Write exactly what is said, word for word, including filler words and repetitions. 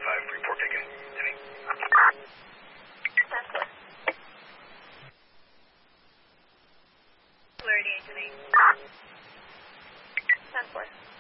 five, report taken. Timmy. ten four. Alert eight to me. ten four.